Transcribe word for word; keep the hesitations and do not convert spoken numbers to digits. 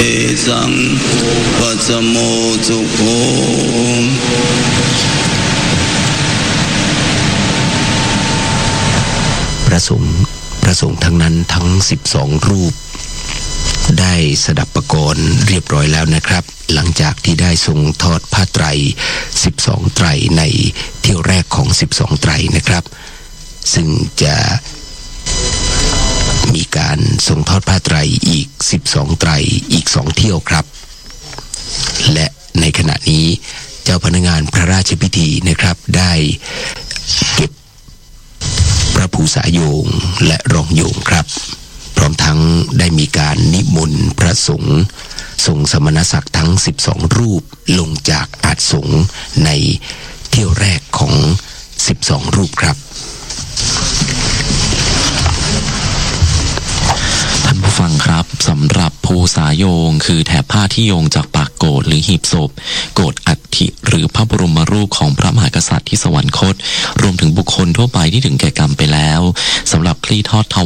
สังปัสสโมสุโขพระสงฆ์พระสงฆ์ทั้งนั้นทั้งสิบสองรูปได้สดับประกรณ์เรียบร้อยแล้วนะครับหลังจากที่ได้ทรงทอดผ้าไตรสิบสองไตรในเที่ยวแรกของสิบสองไตรนะครับซึ่งจะมีการทรงทอดผ้าไตรอีกสิบสองไตรอีกสองเที่ยวครับและในขณะนี้เจ้าพนักงานพระราชพิธีนะครับได้เก็บพระภูษาโยงและรองโยงครับพร้อมทั้งได้มีการนิมนต์พระสงฆ์ทรงสมณศักดิ์ทั้งสิบสองรูปลงจากอาสงฆ์ในเที่ยวแรกของสิบสองรูปครับท่านผู้ฟังครับสำหรับภูษาโยงคือแถบผ้าที่โยงจากปากโกฐหรือหีบศพโกฐอัฐิหรือพระบรมรูปของพระมหากษัตริย์ที่สวรรคตรวมถึงบุคคลทั่วไปที่ถึงแก่กรรมไปแล้วสำหรับคลี่ทอดถ